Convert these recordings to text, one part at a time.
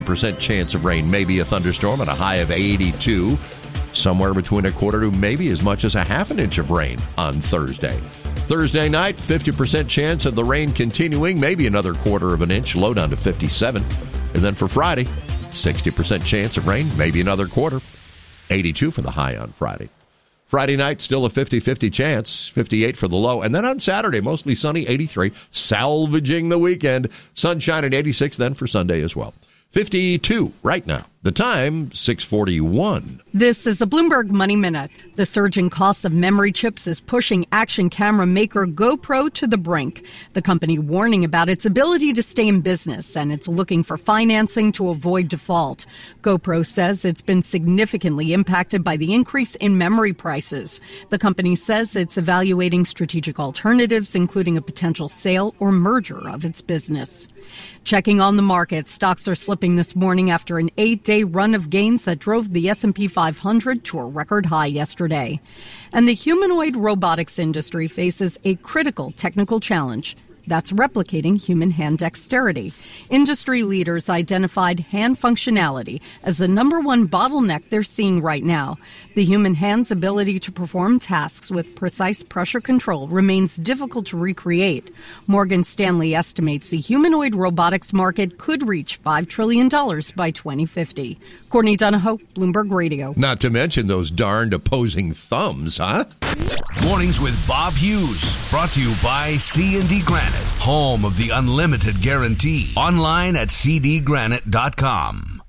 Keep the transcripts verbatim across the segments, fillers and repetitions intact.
percent chance of rain, maybe a thunderstorm, and a high of eighty-two. Somewhere between a quarter to maybe as much as a half an inch of rain on Thursday. Thursday night, fifty percent chance of the rain continuing, maybe another quarter of an inch, low down to fifty-seven. And then for Friday, sixty percent chance of rain, maybe another quarter, eighty-two for the high on Friday. Friday night, still a fifty-fifty chance, fifty-eight for the low. And then on Saturday, mostly sunny, eighty-three, salvaging the weekend. Sunshine at eighty-six then for Sunday as well. fifty-two right now. The time, six forty-one. This is a Bloomberg Money Minute. The surging cost of memory chips is pushing action camera maker GoPro to the brink. The company warning about its ability to stay in business, and it's looking for financing to avoid default. GoPro says it's been significantly impacted by the increase in memory prices. The company says it's evaluating strategic alternatives, including a potential sale or merger of its business. Checking on the market, stocks are slipping this morning after an eight-day run of gains that drove the S and P five hundred to a record high yesterday. And the humanoid robotics industry faces a critical technical challenge. That's replicating human hand dexterity. Industry leaders identified hand functionality as the number one bottleneck they're seeing right now. The human hand's ability to perform tasks with precise pressure control remains difficult to recreate. Morgan Stanley estimates the humanoid robotics market could reach five trillion dollars by twenty fifty. Courtney Donahoe, Bloomberg Radio. Not to mention those darned opposing thumbs, huh? Mornings with Bob Hughes, brought to you by C and D Granite, home of the unlimited guarantee. Online at c d granite dot com.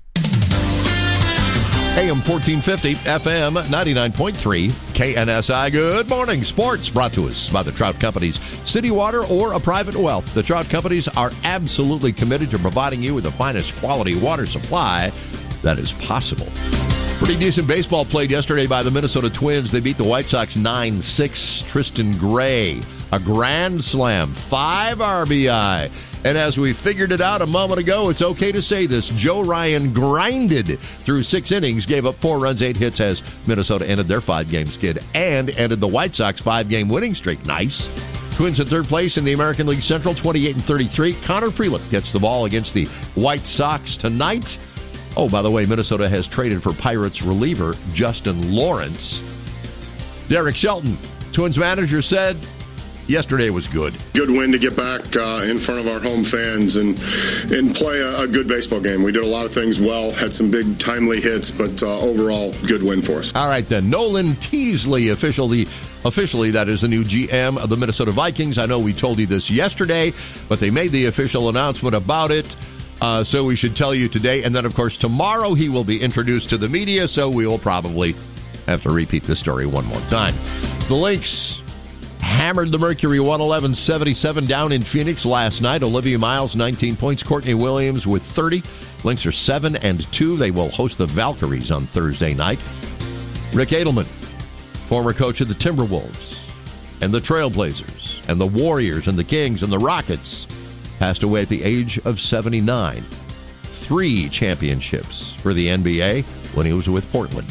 A M fourteen fifty, F M ninety-nine point three, K N S I. Good morning. Sports brought to us by the Trout Companies. City Water or a private well, the Trout Companies are absolutely committed to providing you with the finest quality water supply that is possible. Pretty decent baseball played yesterday by the Minnesota Twins. They beat the White Sox nine six. Tristan Gray, a grand slam, five R B I. And as we figured it out a moment ago, it's okay to say this. Joe Ryan grinded through six innings, gave up four runs, eight hits as Minnesota ended their five-game skid and ended the White Sox five-game winning streak. Nice. Twins in third place in the American League Central, twenty-eight and thirty-three. Connor Freeland gets the ball against the White Sox tonight. Oh, by the way, Minnesota has traded for Pirates reliever Justin Lawrence. Derek Shelton, Twins manager, said yesterday was good. Good win to get back uh, in front of our home fans and and play a, a good baseball game. We did a lot of things well, had some big timely hits, but uh, overall, good win for us. All right, then. Nolan Teasley, officially, officially, that is the new G M of the Minnesota Vikings. I know we told you this yesterday, but they made the official announcement about it. Uh, so we should tell you today. And then, of course, tomorrow he will be introduced to the media, so we will probably have to repeat this story one more time. The Lynx hammered the Mercury one eleven seventy-seven down in Phoenix last night. Olivia Miles, nineteen points. Courtney Williams with thirty. Lynx are seven and two. They will host the Valkyries on Thursday night. Rick Adelman, former coach of the Timberwolves and the Trailblazers and the Warriors and the Kings and the Rockets, passed away at the age of seventy-nine. Three championships for the N B A when he was with Portland.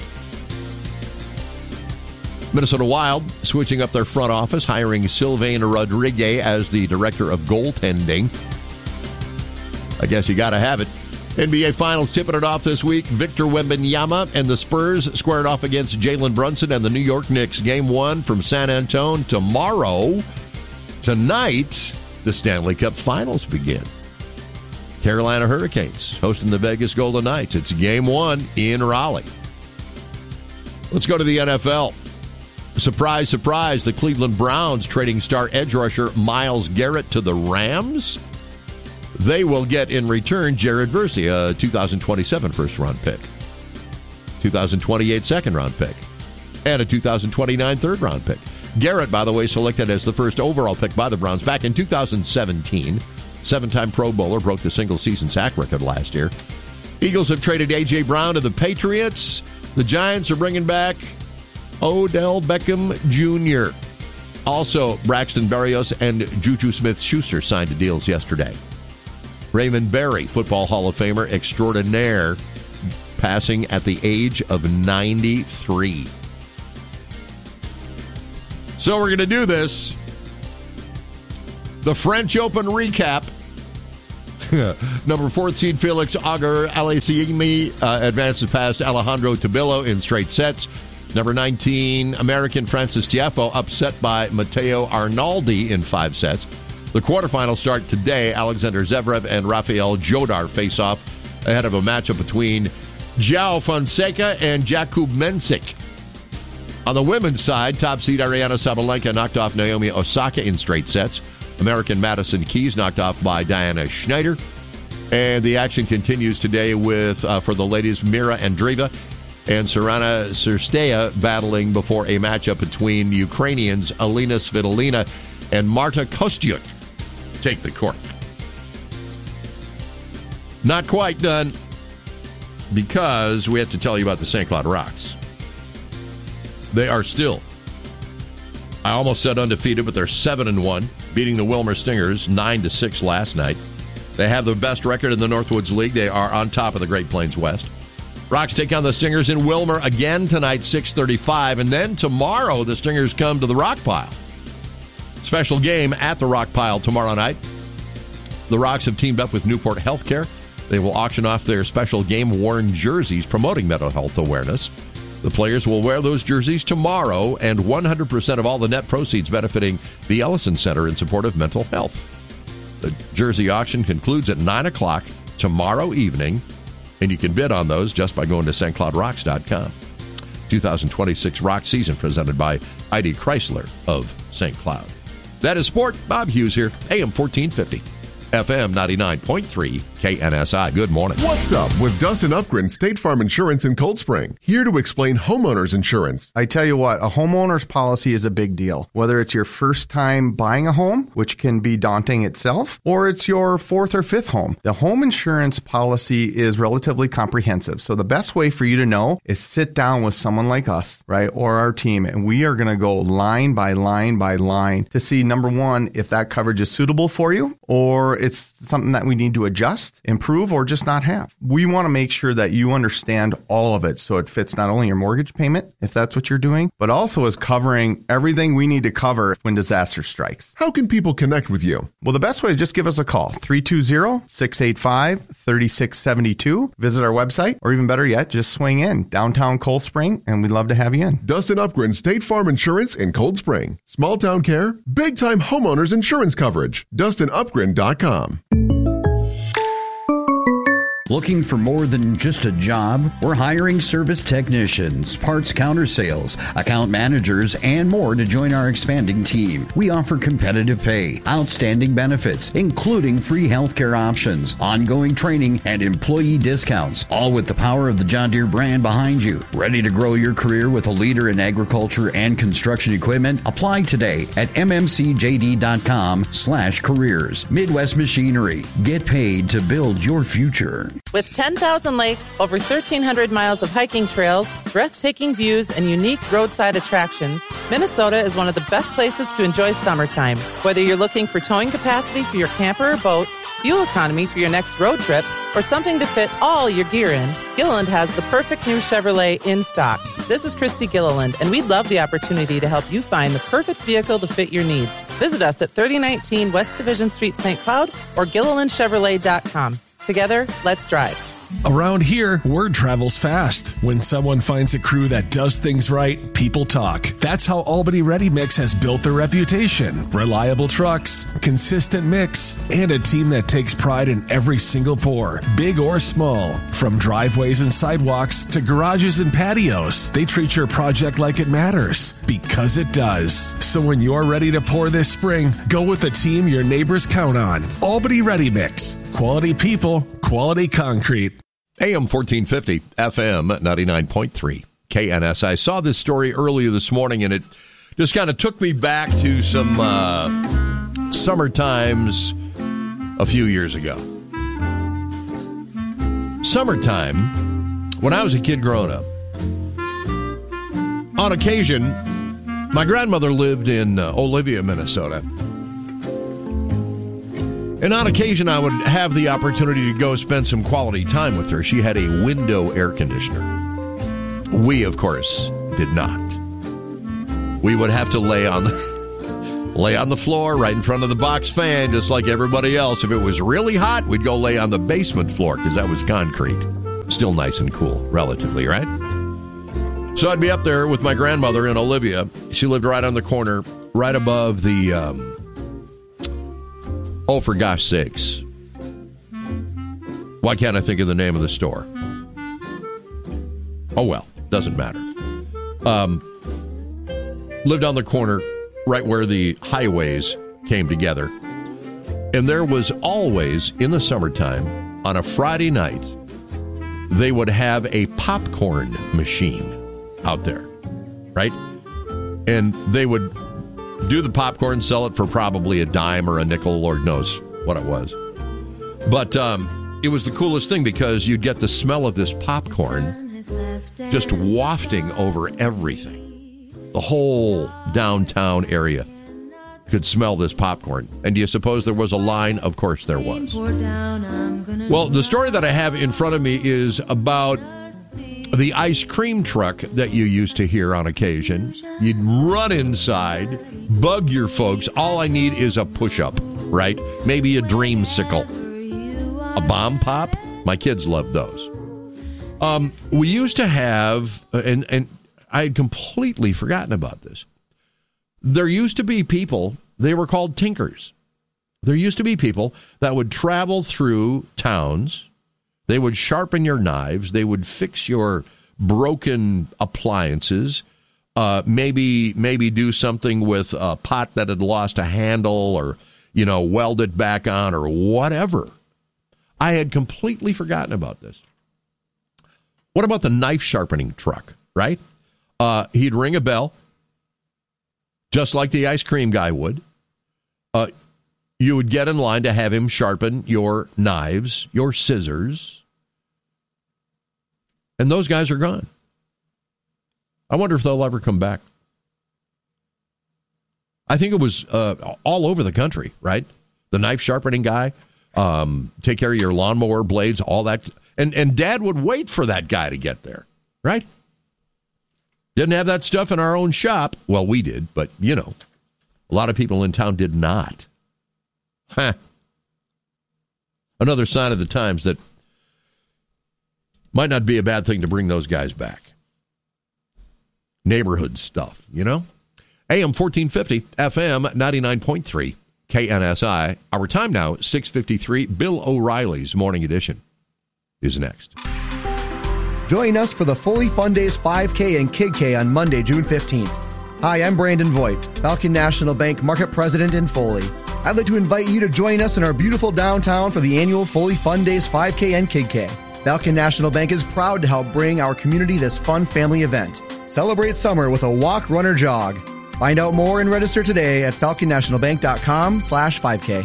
Minnesota Wild switching up their front office, hiring Sylvain Rodriguez as the director of goaltending. I guess you got to have it. N B A Finals tipping it off this week. Victor Wembanyama and the Spurs squared off against Jalen Brunson and the New York Knicks. Game one from San Antonio tomorrow. Tonight, the Stanley Cup Finals begin. Carolina Hurricanes hosting the Vegas Golden Knights. It's game one in Raleigh. Let's go to the N F L. Surprise, surprise, the Cleveland Browns trading star edge rusher Myles Garrett to the Rams. They will get in return Jared Versey, a two thousand twenty-seven first-round pick, two thousand twenty-eight second-round pick, and a two thousand twenty-nine third-round pick. Garrett, by the way, selected as the first overall pick by the Browns back in two thousand seventeen. Seven-time Pro Bowler, broke the single-season sack record last year. Eagles have traded A J. Brown to the Patriots. The Giants are bringing back Odell Beckham Junior Also, Braxton Berrios and Juju Smith-Schuster signed deals yesterday. Raymond Berry, Football Hall of Famer extraordinaire, passing at the age of ninety-three. So we're going to do this. The French Open recap. Number fourth seed Felix Auger Aliassime uh, advances past Alejandro Tabillo in straight sets. Number nineteen, American Francis Tiafoe upset by Matteo Arnaldi in five sets. The quarterfinals start today. Alexander Zverev and Rafael Jodar face off ahead of a matchup between João Fonseca and Jakub Mensik. On the women's side, top seed Ariana Sabalenka knocked off Naomi Osaka in straight sets. American Madison Keys knocked off by Diana Schneider. And the action continues today with, uh, for the ladies, Mira Andreeva and Sorana Cirstea battling before a matchup between Ukrainians Alina Svitolina and Marta Kostyuk take the court. Not quite done, because we have to tell you about the Saint Cloud Rocks. They are still, I almost said undefeated, but they're seven and one, beating the Wilmer Stingers nine to six last night. They have the best record in the Northwoods League. They are on top of the Great Plains West. Rocks take on the Stingers in Wilmer again tonight, six thirty-five, and then tomorrow the Stingers come to the Rock Pile. Special game at the Rock Pile tomorrow night. The Rocks have teamed up with Newport Healthcare. They will auction off their special game-worn jerseys promoting mental health awareness. The players will wear those jerseys tomorrow, and one hundred percent of all the net proceeds benefiting the Ellison Center in support of mental health. The jersey auction concludes at nine o'clock tomorrow evening, and you can bid on those just by going to St Cloud Rocks dot com. twenty twenty-six Rock Season presented by I D Chrysler of Saint Cloud. That is Sport. Bob Hughes here, A M fourteen fifty. F M ninety-nine point three K N S I. Good morning. What's up with Dustin Upgren, State Farm Insurance in Cold Spring? Here to explain homeowners insurance. I tell you what, a homeowner's policy is a big deal. Whether it's your first time buying a home, which can be daunting itself, or it's your fourth or fifth home. The home insurance policy is relatively comprehensive. So the best way for you to know is sit down with someone like us, right, or our team, and we are going to go line by line by line to see, number one, if that coverage is suitable for you, or it's something that we need to adjust, improve, or just not have. We want to make sure that you understand all of it so it fits not only your mortgage payment, if that's what you're doing, but also is covering everything we need to cover when disaster strikes. How can people connect with you? Well, the best way is just give us a call, three two zero, six eight five, three six seven two. Visit our website, or even better yet, just swing in downtown Cold Spring, and we'd love to have you in. Dustin Upgren, State Farm Insurance in Cold Spring. Small town care, big time homeowners insurance coverage. Dustin Upgren dot com. Looking for more than just a job? We're hiring service technicians, parts counter sales, account managers, and more to join our expanding team. We offer competitive pay, outstanding benefits, including free healthcare options, ongoing training, and employee discounts, all with the power of the John Deere brand behind you. Ready to grow your career with a leader in agriculture and construction equipment? Apply today at mmcjd.com slash careers. Midwest Machinery. Get paid to build your future. With ten thousand lakes, over thirteen hundred miles of hiking trails, breathtaking views, and unique roadside attractions, Minnesota is one of the best places to enjoy summertime. Whether you're looking for towing capacity for your camper or boat, fuel economy for your next road trip, or something to fit all your gear in, Gilliland has the perfect new Chevrolet in stock. This is Christy Gilliland, and we'd love the opportunity to help you find the perfect vehicle to fit your needs. Visit us at thirty nineteen West Division Street, Saint Cloud, or Gilliland Chevrolet dot com. Together, let's drive. Around here, word travels fast. When someone finds a crew that does things right, people talk. That's how Albany Ready Mix has built their reputation. Reliable trucks, consistent mix, and a team that takes pride in every single pour, big or small. From driveways and sidewalks to garages and patios, they treat your project like it matters, because it does. So when you're ready to pour this spring, go with the team your neighbors count on. Albany Ready Mix. Quality people, quality concrete. A M fourteen fifty, F M ninety-nine point three, K N S. I saw this story earlier this morning, and it just kind of took me back to some uh, summer times a few years ago. Summertime, when I was a kid growing up, on occasion, my grandmother lived in uh, Olivia, Minnesota. And on occasion, I would have the opportunity to go spend some quality time with her. She had a window air conditioner. We, of course, did not. We would have to lay on the, lay on the floor right in front of the box fan, just like everybody else. If it was really hot, we'd go lay on the basement floor because that was concrete. Still nice and cool, relatively, right? So I'd be up there with my grandmother and Olivia. She lived right on the corner, right above the, um, oh, for gosh sakes. Why can't I think of the name of the store? Oh, well, doesn't matter. Um, lived on the corner right where the highways came together. And there was always, in the summertime, on a Friday night, they would have a popcorn machine out there, right? And they would do the popcorn, sell it for probably a dime or a nickel, Lord knows what it was. But um, it was the coolest thing because you'd get the smell of this popcorn just wafting over everything. The whole downtown area could smell this popcorn. And do you suppose there was a line? Of course there was. Well, the story that I have in front of me is about the ice cream truck that you used to hear on occasion. You'd run inside, bug your folks. All I need is a push-up, right? Maybe a dreamsicle. A bomb pop? My kids loved those. Um, we used to have, and, and I had completely forgotten about this. There used to be people, they were called tinkers. There used to be people that would travel through towns. They would sharpen your knives. They would fix your broken appliances. Uh, maybe maybe do something with a pot that had lost a handle, or, you know, weld it back on, or whatever. I had completely forgotten about this. What about the knife sharpening truck, right? Uh, he'd ring a bell, just like the ice cream guy would. Uh, you would get in line to have him sharpen your knives, your scissors. And those guys are gone. I wonder if they'll ever come back. I think it was uh, all over the country, right? The knife sharpening guy, um, take care of your lawnmower blades, all that. And, and Dad would wait for that guy to get there, right? Didn't have that stuff in our own shop. Well, we did, but, you know, a lot of people in town did not. Huh. Another sign of the times that might not be a bad thing to bring those guys back. Neighborhood stuff, you know? A M fourteen fifty, F M ninety-nine point three, K N S I. Our time now, six fifty-three. Bill O'Reilly's Morning Edition is next. Join us for the Foley Fun Days five K and Kid K on Monday, June fifteenth. Hi, I'm Brandon Voigt, Falcon National Bank Market President in Foley. I'd like to invite you to join us in our beautiful downtown for the annual Foley Fun Days five K and Kid K. Falcon National Bank is proud to help bring our community this fun family event. Celebrate summer with a walk, run, or jog. Find out more and register today at falcon national bank dot com slash five K.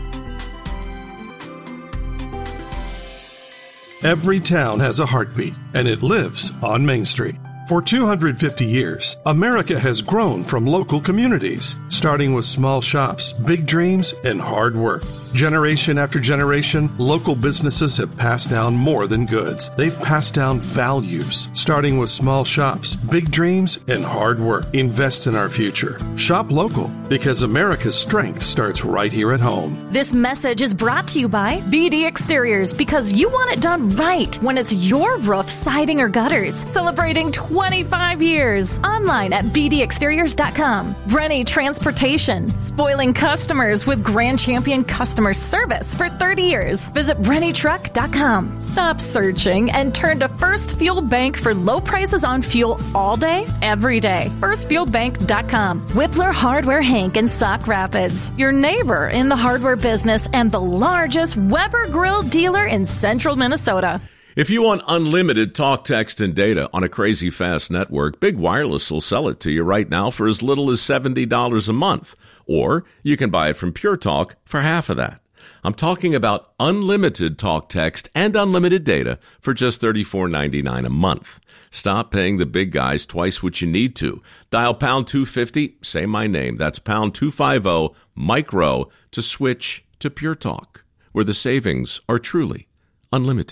Every town has a heartbeat, and it lives on Main Street. For two hundred fifty years, America has grown from local communities, starting with small shops, big dreams, and hard work. Generation after generation, local businesses have passed down more than goods. They've passed down values, starting with small shops, big dreams, and hard work. Invest in our future. Shop local, because America's strength starts right here at home. This message is brought to you by B D Exteriors, because you want it done right when it's your roof, siding, or gutters. Celebrating twenty-five years. Online at b d exteriors dot com. Brenny Transportation, spoiling customers with Grand Champion Customer Service for thirty years. Visit brenny truck dot com. Stop searching and turn to First Fuel Bank for low prices on fuel all day, every day. first fuel bank dot com. Whippler Hardware Hank in Sauk Rapids, your neighbor in the hardware business and the largest Weber Grill dealer in central Minnesota. If you want unlimited talk, text, and data on a crazy fast network, Big Wireless will sell it to you right now for as little as seventy dollars a month. Or you can buy it from Pure Talk for half of that. I'm talking about unlimited talk, text, and unlimited data for just thirty-four ninety-nine a month. Stop paying the big guys twice what you need to. Dial pound two fifty, say my name. That's pound two fifty, micro, to switch to Pure Talk, where the savings are truly unlimited.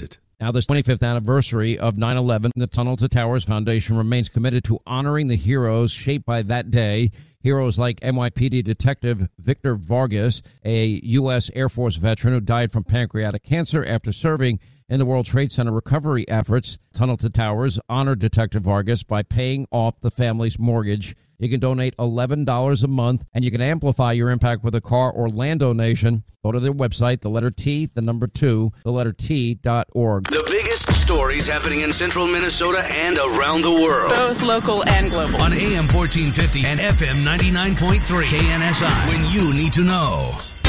Now, this twenty-fifth anniversary of nine eleven, the Tunnel to Towers Foundation remains committed to honoring the heroes shaped by that day. Heroes like N Y P D Detective Victor Vargas, a U S Air Force veteran who died from pancreatic cancer after serving in the World Trade Center recovery efforts. Tunnel to Towers honored Detective Vargas by paying off the family's mortgage. You can donate eleven dollars a month, and you can amplify your impact with a car or land donation. Go to their website, the letter T, the number two, the letter T dot org. The biggest stories happening in central Minnesota and around the world. Both local and global. On A M fourteen fifty and F M ninety-nine point three K N S I. When you need to know.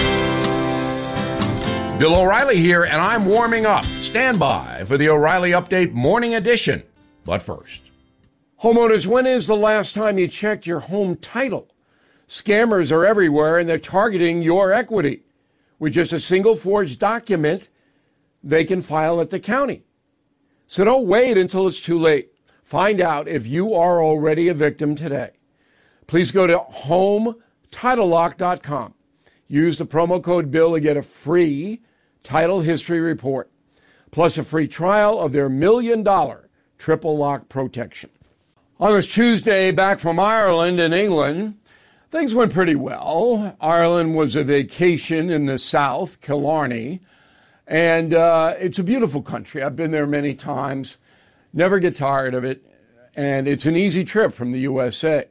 Bill O'Reilly here, and I'm warming up. Stand by for the O'Reilly Update Morning Edition. But first, homeowners, when is the last time you checked your home title? Scammers are everywhere, and they're targeting your equity. With just a single forged document, they can file at the county. So don't wait until it's too late. Find out if you are already a victim today. Please go to home title lock dot com. Use the promo code BILL to get a free title history report, plus a free trial of their million dollar triple lock protection. On this Tuesday, back from Ireland and England, things went pretty well. Ireland was a vacation in the south, Killarney, and uh, it's a beautiful country. I've been there many times, never get tired of it, and it's an easy trip from the U S A.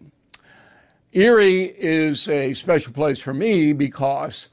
Erie is a special place for me because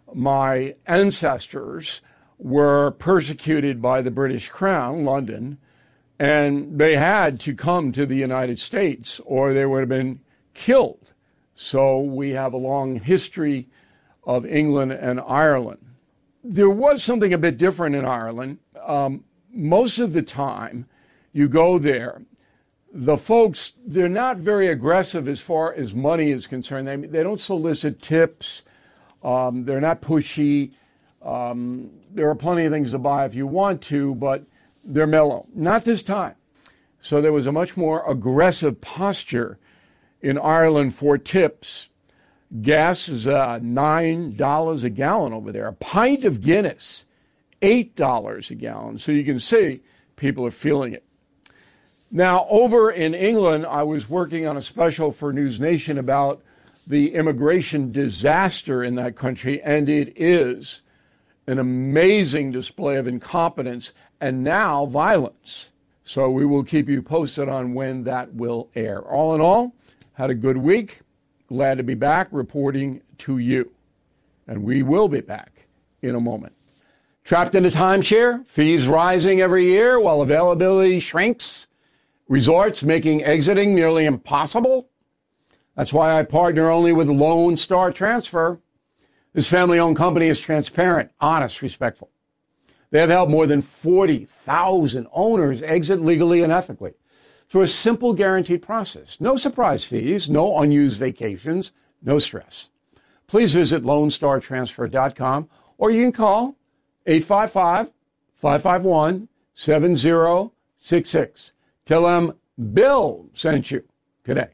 my ancestors were persecuted by the British Crown, London, and they had to come to the United States or they would have been killed. So we have a long history of England and Ireland. There was something a bit different in Ireland. Um, most of the time you go there, the folks, they're not very aggressive as far as money is concerned. They, they don't solicit tips. Um, they're not pushy. Um, there are plenty of things to buy if you want to, but they're mellow. Not this time. So there was a much more aggressive posture in Ireland for tips. Gas is uh, nine dollars a gallon over there. A pint of Guinness, eight dollars a gallon. So you can see people are feeling it. Now, over in England, I was working on a special for News Nation about the immigration disaster in that country, and it is an amazing display of incompetence and now violence. So we will keep you posted on when that will air. All in all, had a good week. Glad to be back reporting to you. And we will be back in a moment. Trapped in a timeshare, fees rising every year while availability shrinks. Resorts making exiting nearly impossible. That's why I partner only with Lone Star Transfer. This family-owned company is transparent, honest, respectful. They have helped more than forty thousand owners exit legally and ethically through a simple guaranteed process. No surprise fees, no unused vacations, no stress. Please visit lone star transfer dot com or you can call eight five five, five five one, seven zero six six. Tell them Bill sent you today.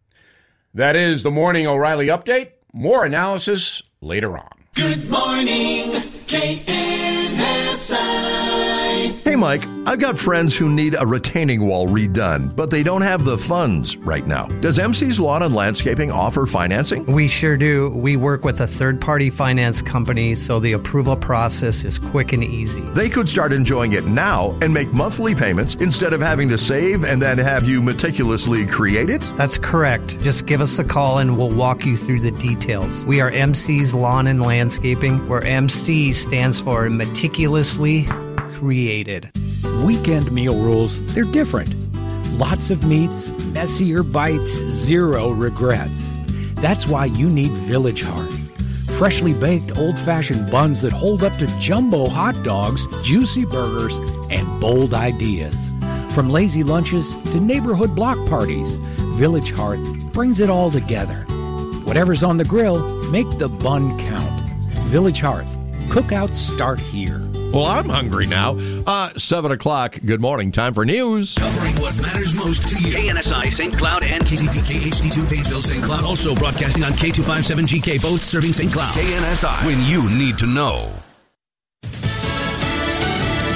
That is the Morning O'Reilly Update. More analysis later on. Good morning, K N S I. Hey, Mike, I've got friends who need a retaining wall redone, but they don't have the funds right now. Does M C's Lawn and Landscaping offer financing? We sure do. We work with a third-party finance company, so the approval process is quick and easy. They could start enjoying it now and make monthly payments instead of having to save and then have you meticulously create it? That's correct. Just give us a call and we'll walk you through the details. We are M C's Lawn and Landscaping, where M C stands for meticulously created. Weekend meal rules, they're different. Lots of meats, messier bites, zero regrets. That's why you need Village Hearth. Freshly baked old-fashioned buns that hold up to jumbo hot dogs, juicy burgers, and bold ideas. From lazy lunches to neighborhood block parties, Village Hearth brings it all together. Whatever's on the grill, make the bun count. Village Hearth. Cookouts start here. Well, I'm hungry now. Uh, seven o'clock. Good morning. Time for news. Covering what matters most to you. K N S I, Saint Cloud, and K C P K H D two, Painesville, Saint Cloud. Also broadcasting on K two fifty-seven G K, both serving Saint Cloud. K N S I, when you need to know.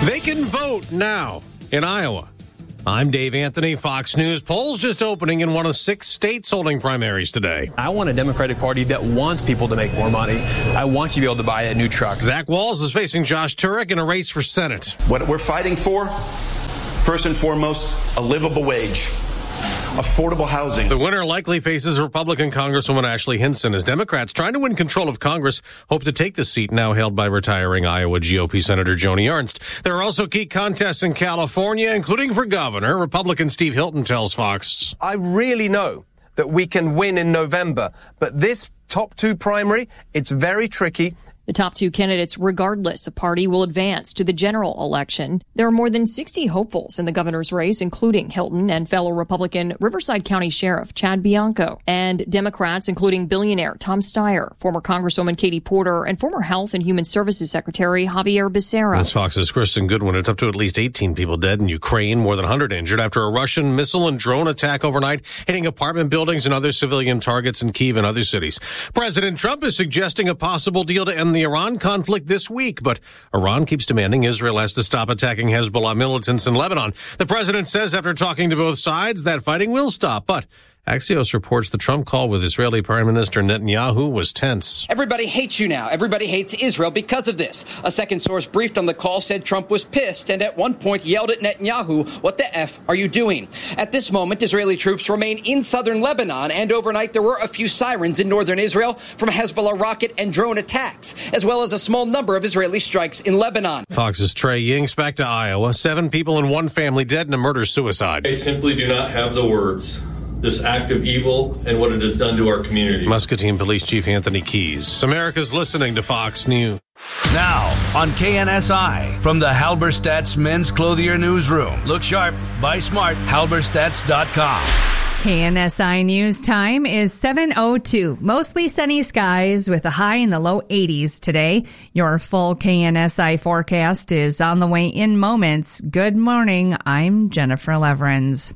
They can vote now in Iowa. I'm Dave Anthony, Fox News. Polls just opening in one of six states holding primaries today. I want a Democratic Party that wants people to make more money. I want you to be able to buy a new truck. Zach Walz is facing Josh Turek in a race for Senate. What we're fighting for, first and foremost, a livable wage. Affordable housing. The winner likely faces Republican Congresswoman Ashley Hinson as Democrats trying to win control of Congress hope to take the seat now held by retiring Iowa G O P Senator Joni Ernst. There are also key contests in California, including for governor. Republican Steve Hilton tells Fox. I really know that we can win in November, but this top two primary, it's very tricky. The top two candidates, regardless of party, will advance to the general election. There are more than sixty hopefuls in the governor's race, including Hilton and fellow Republican Riverside County Sheriff Chad Bianco, and Democrats, including billionaire Tom Steyer, former Congresswoman Katie Porter, and former Health and Human Services Secretary Javier Becerra. That's Fox's Kristen Goodwin. It's up to at least eighteen people dead in Ukraine, more than one hundred injured after a Russian missile and drone attack overnight, hitting apartment buildings and other civilian targets in Kyiv and other cities. President Trump is suggesting a possible deal to end the Iran conflict this week, but Iran keeps demanding Israel has to stop attacking Hezbollah militants in Lebanon. The president says after talking to both sides that fighting will stop, but Axios reports the Trump call with Israeli Prime Minister Netanyahu was tense. Everybody hates you now. Everybody hates Israel because of this. A second source briefed on the call said Trump was pissed and at one point yelled at Netanyahu, "What the F are you doing?" At this moment, Israeli troops remain in southern Lebanon, and overnight there were a few sirens in northern Israel from Hezbollah rocket and drone attacks, as well as a small number of Israeli strikes in Lebanon. Fox's Trey Yingst back to Iowa. Seven people and one family dead in a murder-suicide. They simply do not have the words. This act of evil and what it has done to our community. Muscatine Police Chief Anthony Keys. America's listening to Fox News. Now on K N S I from the Halberstadt's Men's Clothier Newsroom. Look sharp, buy smart, halberstadts dot com. K N S I News time is seven oh two. Mostly sunny skies with a high in the low eighties today. Your full K N S I forecast is on the way in moments. Good morning. I'm Jennifer Leverins.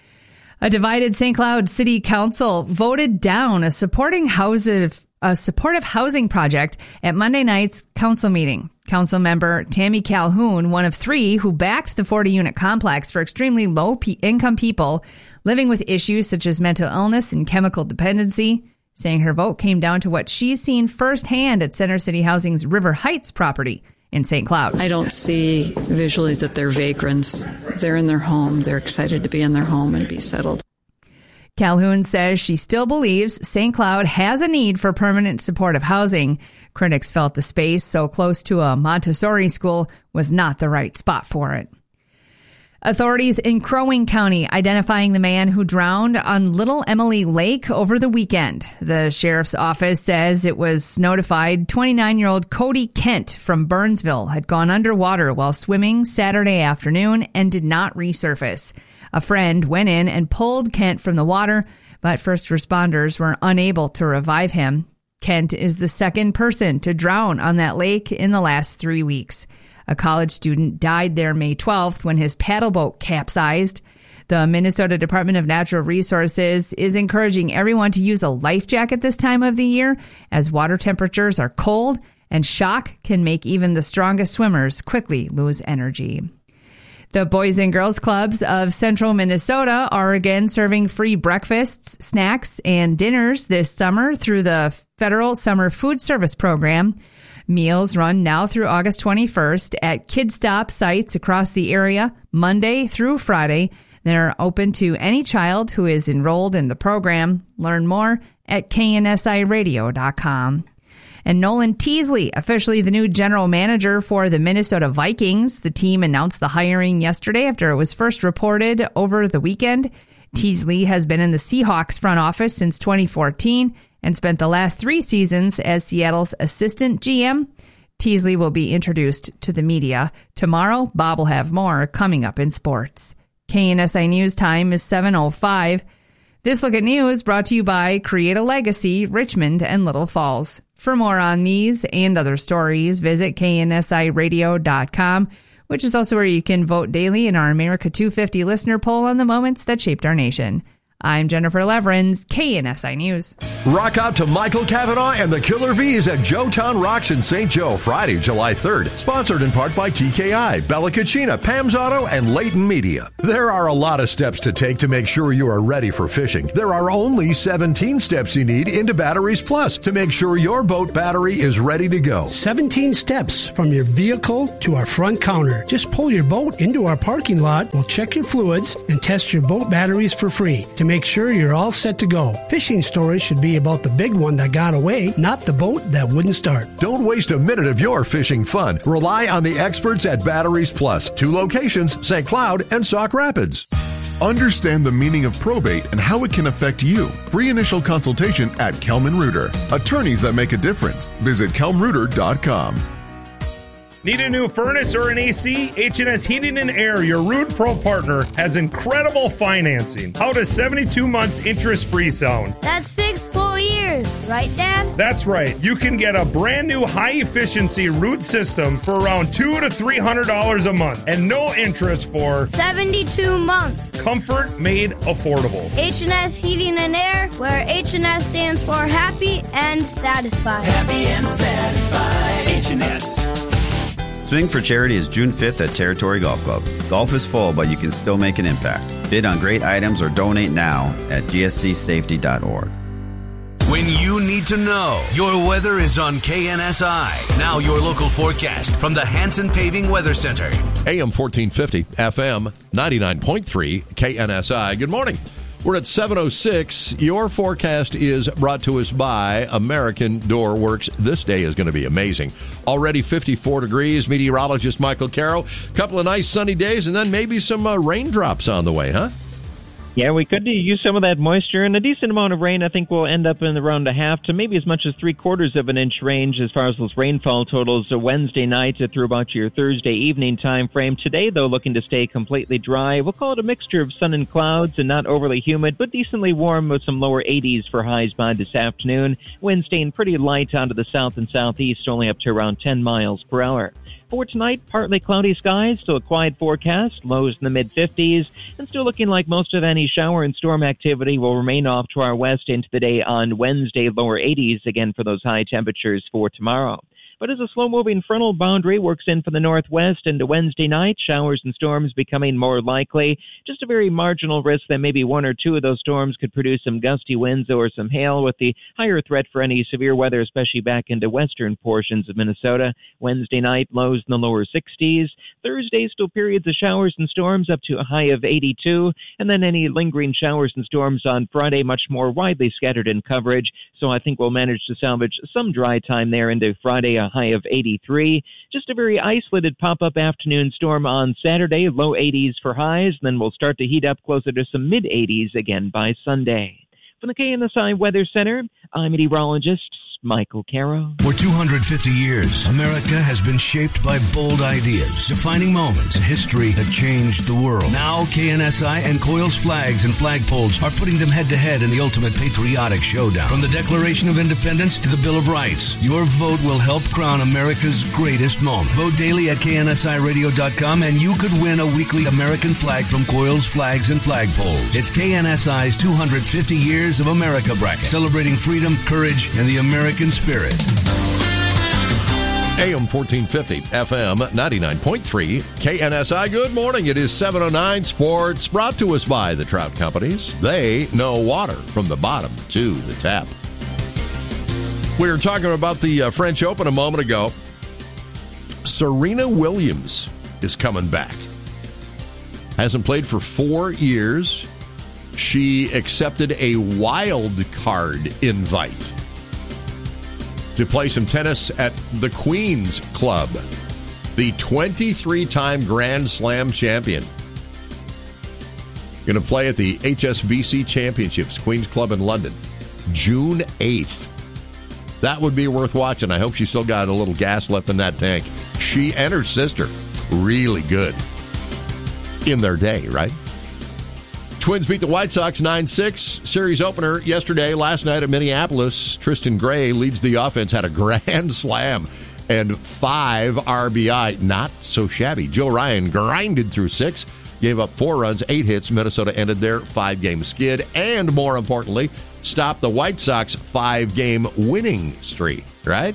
A divided Saint Cloud City Council voted down a supporting houses, a supportive housing project at Monday night's council meeting. Council member Tammy Calhoun, one of three who backed the forty-unit complex for extremely low-income people living with issues such as mental illness and chemical dependency, saying her vote came down to what she's seen firsthand at Center City Housing's River Heights property in Saint Cloud. I don't see visually that they're vagrants. They're in their home. They're excited to be in their home and be settled. Calhoun says she still believes Saint Cloud has a need for permanent supportive housing. Critics felt the space so close to a Montessori school was not the right spot for it. Authorities in Crow Wing County identifying the man who drowned on Little Emily Lake over the weekend. The sheriff's office says it was notified twenty-nine-year-old Cody Kent from Burnsville had gone underwater while swimming Saturday afternoon and did not resurface. A friend went in and pulled Kent from the water, but first responders were unable to revive him. Kent is the second person to drown on that lake in the last three weeks. A college student died there May twelfth when his paddle boat capsized. The Minnesota Department of Natural Resources is encouraging everyone to use a life jacket this time of the year as water temperatures are cold and shock can make even the strongest swimmers quickly lose energy. The Boys and Girls Clubs of Central Minnesota are again serving free breakfasts, snacks, and dinners this summer through the Federal Summer Food Service Program. Meals run now through August twenty-first at Kid Stop sites across the area, Monday through Friday. They're open to any child who is enrolled in the program. Learn more at K N S I radio dot com. And Nolan Teasley, officially the new general manager for the Minnesota Vikings. The team announced the hiring yesterday after it was first reported over the weekend. Teasley has been in the Seahawks front office since twenty fourteen and spent the last three seasons as Seattle's assistant G M. Teasley will be introduced to the media. Tomorrow, Bob will have more coming up in sports. K N S I News time is seven oh five. This Look at News brought to you by Create a Legacy, Richmond and Little Falls. For more on these and other stories, visit K N S I radio dot com, which is also where you can vote daily in our America two fifty listener poll on the moments that shaped our nation. I'm Jennifer Leverins, K N S I News. Rock out to Michael Cavanaugh and the Killer V's at Joetown Rocks in Saint Joe, Friday, July third. Sponsored in part by T K I, Bella Cucina, Pam's Auto, and Leighton Media. There are a lot of steps to take to make sure you are ready for fishing. There are only seventeen steps you need into Batteries Plus to make sure your boat battery is ready to go. seventeen steps from your vehicle to our front counter. Just pull your boat into our parking lot. We'll check your fluids and test your boat batteries for free to make sure you're all set to go. Fishing stories should be about the big one that got away, not the boat that wouldn't start. Don't waste a minute of your fishing fun. Rely on the experts at Batteries Plus. Two locations, Saint Cloud and Sauk Rapids. Understand the meaning of probate and how it can affect you. Free initial consultation at Kelman Reuter. Attorneys that make a difference. Visit kelm reuter dot com. Need a new furnace or an A C? H and S Heating and Air, your Rude Pro partner, has incredible financing. How does seventy-two months interest-free sound? That's six whole years, right, Dad? That's right. You can get a brand new high-efficiency Rude system for around two hundred to three hundred dollars a month and no interest for seventy-two months. Comfort made affordable. H and S Heating and Air, where H and S stands for happy and satisfied. Happy and satisfied. H and S. Swing for Charity is June fifth at Territory Golf Club. Golf is full, but you can still make an impact. Bid on great items or donate now at g s c safety dot org. When you need to know, your weather is on K N S I. Now your local forecast from the Hanson Paving Weather Center. A M fourteen fifty, F M ninety-nine point three, K N S I. Good morning. We're at seven oh six. Your forecast is brought to us by American Door Works. This day is going to be amazing. Already fifty-four degrees. Meteorologist Michael Caro. Couple of nice sunny days, and then maybe some uh, raindrops on the way, huh? Yeah, we could use some of that moisture, and a decent amount of rain. I think we'll end up in around a half to maybe as much as three quarters of an inch range as far as those rainfall totals Wednesday night through about your Thursday evening time frame. Today, though, looking to stay completely dry. We'll call it a mixture of sun and clouds and not overly humid, but decently warm with some lower eighties for highs by this afternoon. Wind staying pretty light onto the south and southeast, only up to around ten miles per hour. For tonight, partly cloudy skies, still a quiet forecast, lows in the mid-fifties, and still looking like most of any shower and storm activity will remain off to our west into the day on Wednesday, lower eighties, again for those high temperatures for tomorrow. But as a slow-moving frontal boundary works in from the northwest into Wednesday night, showers and storms becoming more likely. Just a very marginal risk that maybe one or two of those storms could produce some gusty winds or some hail, with the higher threat for any severe weather, especially back into western portions of Minnesota. Wednesday night, lows in the lower sixties. Thursday, still periods of showers and storms up to a high of eighty-two. And then any lingering showers and storms on Friday, much more widely scattered in coverage. So I think we'll manage to salvage some dry time there into Friday, a high of eighty-three. Just a very isolated pop-up afternoon storm on Saturday, low eighties for highs. Then we'll start to heat up closer to some mid-eighties again by Sunday. From the K N S I Weather Center, I'm meteorologist Michael Caro. For two hundred fifty years, America has been shaped by bold ideas, defining moments in history that changed the world. Now, K N S I and Coils Flags and Flagpoles are putting them head-to-head in the ultimate patriotic showdown. From the Declaration of Independence to the Bill of Rights, your vote will help crown America's greatest moment. Vote daily at K N S I radio dot com, and you could win a weekly American flag from Coils Flags and Flagpoles. It's K N S I's two hundred fifty Years of America bracket, celebrating freedom, courage, and the American spirit. A M fourteen fifty, F M ninety-nine point three, K N S I. Good morning. It is seven oh nine Sports, brought to us by the Trout Companies. They know water from the bottom to the tap. We were talking about the uh, French Open a moment ago. Serena Williams is coming back. Hasn't played for four years. She accepted a wild card invite to play some tennis at the Queen's Club, the twenty-three-time Grand Slam champion. Going to play at the H S B C Championships, Queen's Club in London, June eighth. That would be worth watching. I hope she still got a little gas left in that tank. She and her sister, really good in their day, right? Twins beat the White Sox nine six. Series opener yesterday, last night at Minneapolis. Tristan Gray leads the offense, had a grand slam. and five R B I. Not so shabby. Joe Ryan grinded through six, gave up four runs, eight hits. Minnesota ended their five-game skid, and more importantly, stopped the White Sox five-game winning streak, right?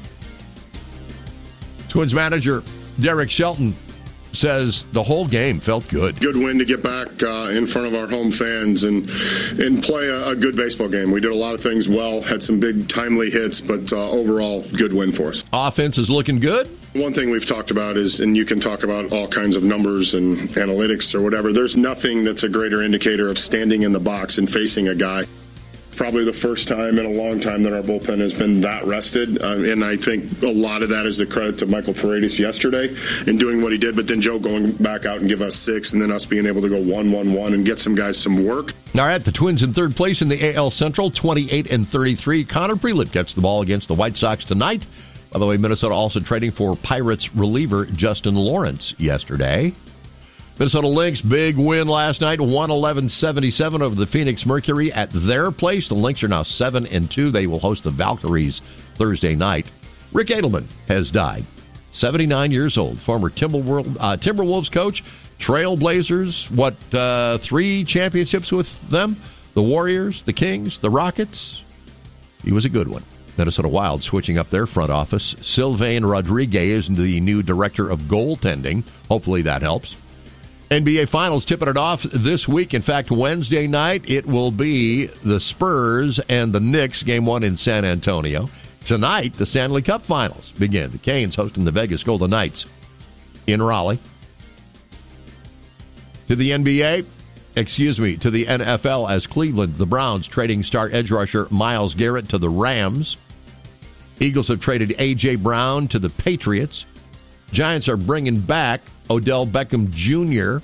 Twins manager Derek Shelton says the whole game felt good. Good win to get back uh, in front of our home fans and and play a, a good baseball game. We did a lot of things well, had some big timely hits, but uh, overall, good win for us. Offense is looking good. One thing we've talked about is, and you can talk about all kinds of numbers and analytics or whatever, there's nothing that's a greater indicator of standing in the box and facing a guy. Probably the first time in a long time that our bullpen has been that rested. Um, and I think a lot of that is the credit to Michael Paredes yesterday in doing what he did, but then Joe going back out and give us six, and then us being able to go one one one and get some guys some work. All right, the Twins in third place in the A L Central, twenty-eight and thirty-three. Connor Prelude gets the ball against the White Sox tonight. By the way, Minnesota also trading for Pirates reliever Justin Lawrence yesterday. Minnesota Lynx, big win last night, one eleven seventy-seven over the Phoenix Mercury at their place. The Lynx are now seven and two. They will host the Valkyries Thursday night. Rick Edelman has died, seventy-nine years old, former Timberwolves, uh, Timberwolves coach, Trailblazers, what, uh, three championships with them? The Warriors, the Kings, the Rockets. He was a good one. Minnesota Wild switching up their front office. Sylvain Rodriguez is the new director of goaltending. Hopefully that helps. N B A Finals tipping it off this week. In fact, Wednesday night, it will be the Spurs and the Knicks, game one in San Antonio. Tonight, the Stanley Cup Finals begin. The Canes hosting the Vegas Golden Knights in Raleigh. To the N B A, excuse me, to the N F L as Cleveland, the Browns trading star edge rusher Myles Garrett to the Rams. Eagles have traded A J. Brown to the Patriots. Giants are bringing back Odell Beckham Junior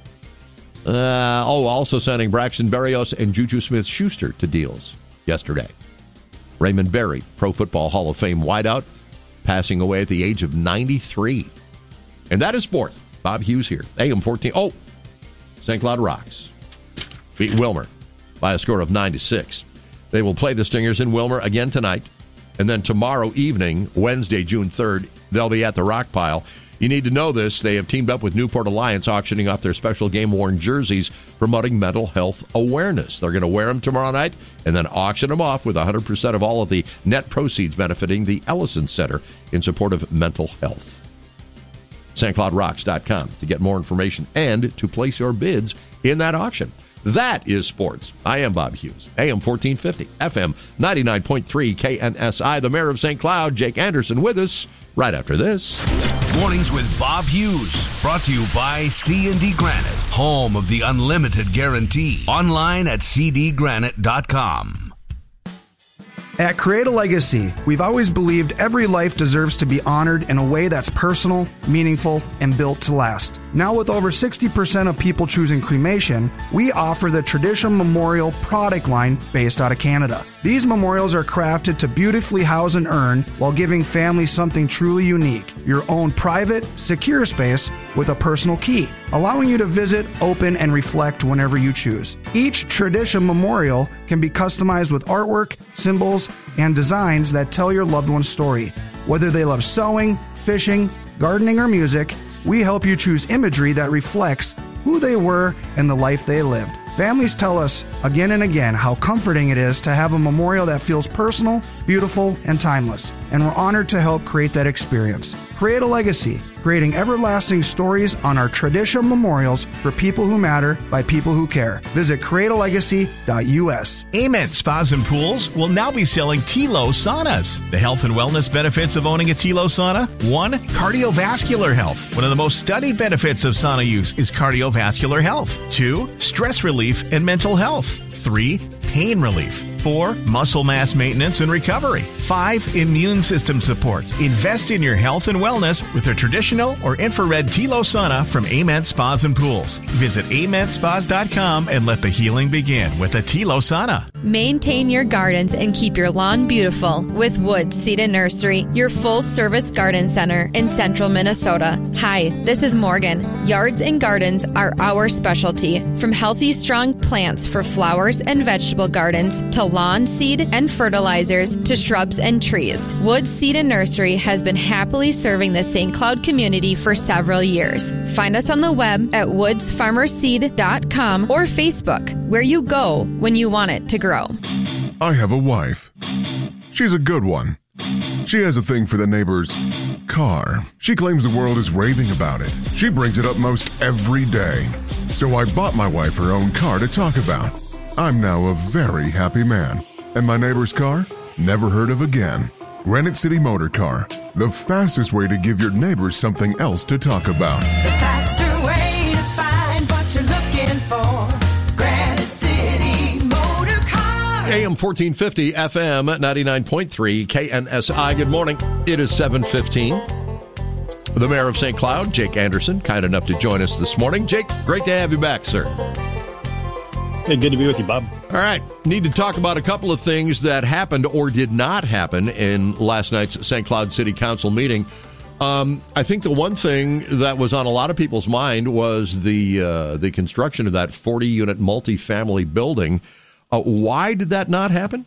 Uh, oh, also signing Braxton Berrios and Juju Smith-Schuster to deals yesterday. Raymond Berry, Pro Football Hall of Fame wideout, passing away at the age of ninety-three. And that is sports. Bob Hughes here. A M fourteen. Oh, Saint Cloud Rocks beat Wilmer by a score of nine to six. They will play the Stingers in Wilmer again tonight. And then tomorrow evening, Wednesday, June third, they'll be at the Rock Pile. You need to know this. They have teamed up with Newport Alliance, auctioning off their special game-worn jerseys, promoting mental health awareness. They're going to wear them tomorrow night and then auction them off with one hundred percent of all of the net proceeds benefiting the Ellison Center in support of mental health. St Cloud Rocks dot com to get more information and to place your bids in that auction. That is sports. I am Bob Hughes, A M fourteen fifty, F M ninety-nine point three K N S I. The mayor of Saint Cloud, Jake Anderson, with us right after this. Mornings with Bob Hughes, brought to you by C and D Granite, home of the unlimited guarantee. Online at c d granite dot com. At Create a Legacy, we've always believed every life deserves to be honored in a way that's personal, meaningful, and built to last. Now with over sixty percent of people choosing cremation, we offer the Tradition Memorial product line based out of Canada. These memorials are crafted to beautifully house an urn while giving families something truly unique, your own private, secure space with a personal key, allowing you to visit, open, and reflect whenever you choose. Each Tradition Memorial can be customized with artwork, symbols, and designs that tell your loved one's story. Whether they love sewing, fishing, gardening, or music, we help you choose imagery that reflects who they were and the life they lived. Families tell us again and again how comforting it is to have a memorial that feels personal, beautiful, and timeless. And we're honored to help create that experience. Create a legacy, creating everlasting stories on our Tradition Memorials for people who matter by people who care. Visit create a legacy dot u s. Ament Spas and Pools will now be selling T-Lo saunas. The health and wellness benefits of owning a T-Lo sauna: one, cardiovascular health. One of the most studied benefits of sauna use is cardiovascular health. Two, stress relief and mental health. Three, pain relief. Four, muscle mass maintenance and recovery. Five, immune system support. Invest in your health and wellness with a traditional or infrared T-Lo sauna from Ament Spas and Pools. Visit ament spas dot com and let the healing begin with a T-Lo sauna. Maintain your gardens and keep your lawn beautiful with Woods Seed and Nursery, your full-service garden center in central Minnesota. Hi, this is Morgan. Yards and gardens are our specialty. From healthy, strong plants for flowers and vegetable gardens to lawn seed and fertilizers to shrubs and trees. Woods Seed and Nursery has been happily serving the Saint Cloud community for several years. Find us on the web at woods farmer seed dot com or Facebook, where you go when you want it to grow. I have a wife. She's a good one. She has a thing for the neighbor's car. She claims the world is raving about it. She brings it up most every day. So I bought my wife her own car to talk about. I'm now a very happy man. And my neighbor's car? Never heard of again. Granite City Motor Car. The fastest way to give your neighbors something else to talk about. The faster way to find what you're looking for. Granite City Motor Car. A M fourteen fifty, F M ninety-nine point three, K N S I. Good morning. It is seven fifteen. The mayor of Saint Cloud, Jake Anderson, kind enough to join us this morning. Jake, great to have you back, sir. Hey, good to be with you, Bob. All right. Need to talk about a couple of things that happened or did not happen in last night's Saint Cloud City Council meeting. Um, I think the one thing that was on a lot of people's mind was the uh, the construction of that forty-unit multifamily building. Uh, why did that not happen?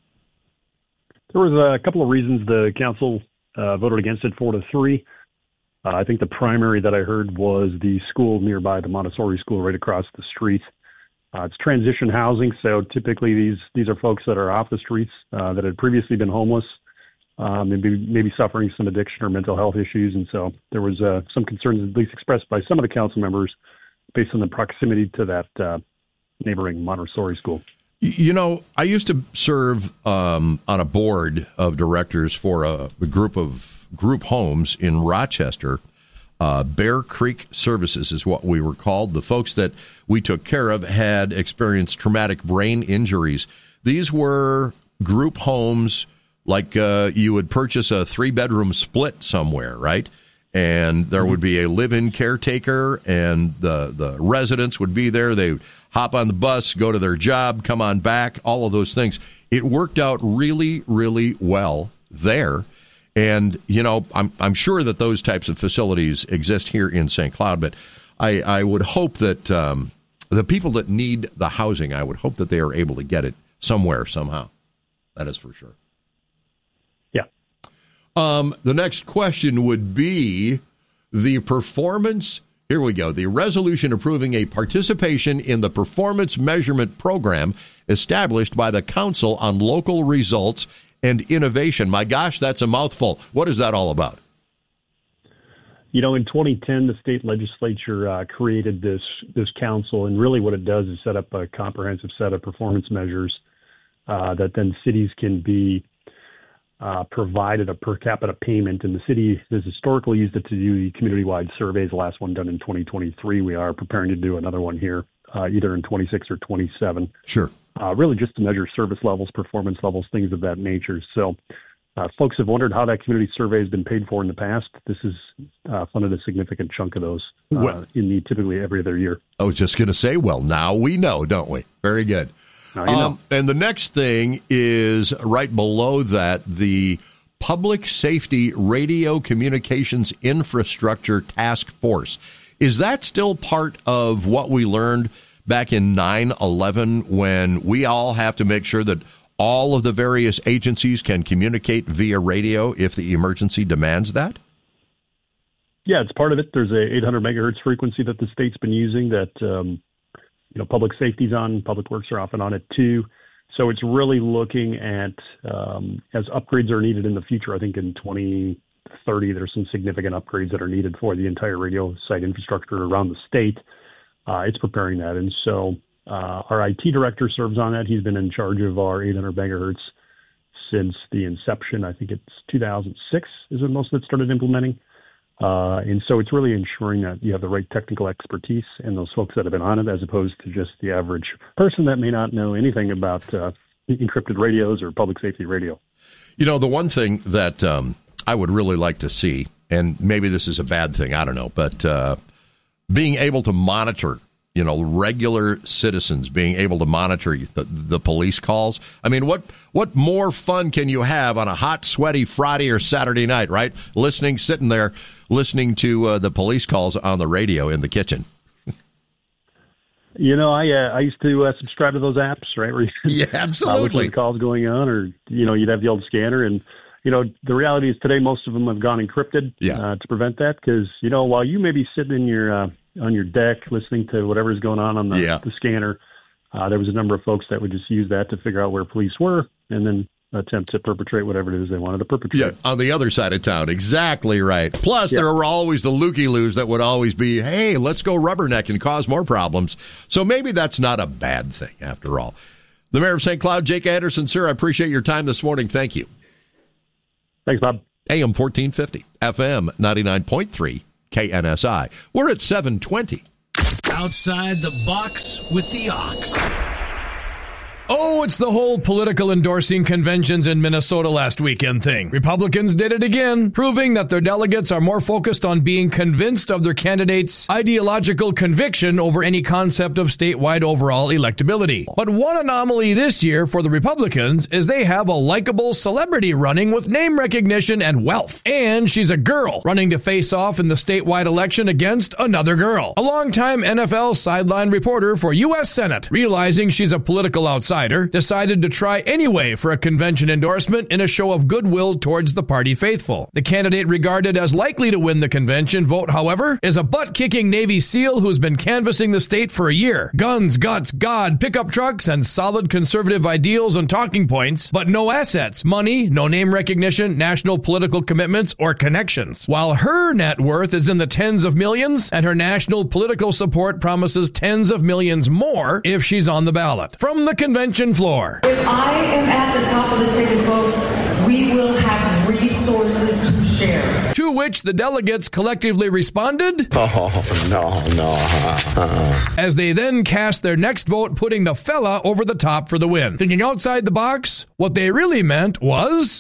There was a couple of reasons the council uh, voted against it, four to three. Uh, I think the primary that I heard was the school nearby, the Montessori school right across the street. Uh, it's transition housing, so typically these these are folks that are off the streets uh, that had previously been homeless, um, maybe maybe suffering some addiction or mental health issues, and so there was uh, some concerns, at least expressed by some of the council members, based on the proximity to that uh, neighboring Montessori school. You know, I used to serve um, on a board of directors for a, a group of group homes in Rochester. Uh, Bear Creek Services is what we were called. The folks that we took care of had experienced traumatic brain injuries. These were group homes like uh, you would purchase a three-bedroom split somewhere, right? And there would be a live-in caretaker, and the, the residents would be there. They would hop on the bus, go to their job, come on back, all of those things. It worked out really, really well there. And, you know, I'm I'm sure that those types of facilities exist here in Saint Cloud, but I, I would hope that um, the people that need the housing, I would hope that they are able to get it somewhere, somehow. That is for sure. Yeah. Um, the next question would be the performance. Here we go. The resolution approving a participation in the performance measurement program established by the Council on Local Results and Innovation. My gosh, that's a mouthful. What is that all about? You know, in twenty ten, the state legislature uh, created this this council, and really what it does is set up a comprehensive set of performance measures uh, that then cities can be uh, provided a per capita payment. And the city has historically used it to do the community-wide surveys, the last one done in twenty twenty-three. We are preparing to do another one here, uh, either in twenty-six or twenty-seven. Sure. Uh, really just to measure service levels, performance levels, things of that nature. So uh, folks have wondered how that community survey has been paid for in the past. This has uh, funded a significant chunk of those uh, well, in the typically every other year. I was just going to say, well, now we know, don't we? Very good. Now you know. Um, and the next thing is right below that, the Public Safety Radio Communications Infrastructure Task Force. Is that still part of what we learned back in nine eleven, when we all have to make sure that all of the various agencies can communicate via radio if the emergency demands that? Yeah, it's part of it. There's a eight hundred megahertz frequency that the state's been using that, um, you know, public safety's on, public works are often on it too. So it's really looking at, um, as upgrades are needed in the future, I think in twenty thirty, there's some significant upgrades that are needed for the entire radio site infrastructure around the state. Uh, it's preparing that. And so uh, our I T director serves on that. He's been in charge of our eight hundred megahertz since the inception. I think it's two thousand six is when most of it started implementing. Uh, and so it's really ensuring that you have the right technical expertise and those folks that have been on it, as opposed to just the average person that may not know anything about uh, encrypted radios or public safety radio. You know, the one thing that um, I would really like to see, and maybe this is a bad thing, I don't know, but uh, being able to monitor, you know, regular citizens being able to monitor the, the police calls. I mean, what what more fun can you have on a hot, sweaty Friday or Saturday night, right? Listening, sitting there, listening to uh, the police calls on the radio in the kitchen. You know, I uh, I used to uh, subscribe to those apps, right? Where you, yeah, absolutely. Uh, look at the calls going on, or you know, you'd have the old scanner, and you know, the reality is today most of them have gone encrypted yeah. uh, to prevent that. Because you know, while you may be sitting in your uh, on your deck listening to whatever's going on on the, yeah. the scanner, uh, there was a number of folks that would just use that to figure out where police were, and then attempt to perpetrate whatever it is they wanted to perpetrate. Yeah, on the other side of town. Exactly right. Plus, yeah. there were always the looky-loos that would always be, hey, let's go rubberneck and cause more problems. So maybe that's not a bad thing after all. The Mayor of Saint Cloud, Jake Anderson, sir, I appreciate your time this morning. Thank you. Thanks, Bob. A M fourteen fifty, F M ninety-nine point three, K N S I. We're at seven twenty. Outside the box with the Ox. Oh, it's the whole political endorsing conventions in Minnesota last weekend thing. Republicans did it again, proving that their delegates are more focused on being convinced of their candidate's ideological conviction over any concept of statewide overall electability. But one anomaly this year for the Republicans is they have a likable celebrity running with name recognition and wealth. And she's a girl running to face off in the statewide election against another girl. A longtime N F L sideline reporter for U S Senate, realizing she's a political outsider, decided to try anyway for a convention endorsement in a show of goodwill towards the party faithful. The candidate regarded as likely to win the convention vote, however, is a butt-kicking Navy SEAL who's been canvassing the state for a year. Guns, guts, God, pickup trucks, and solid conservative ideals and talking points, but no assets, money, no name recognition, national political commitments, or connections. While her net worth is in the tens of millions, and her national political support promises tens of millions more if she's on the ballot. From the convention floor. If I am at the top of the ticket, folks, we will have resources to share. To which the delegates collectively responded, oh, no, no. as they then cast their next vote, putting the fella over the top for the win. Thinking outside the box, what they really meant was...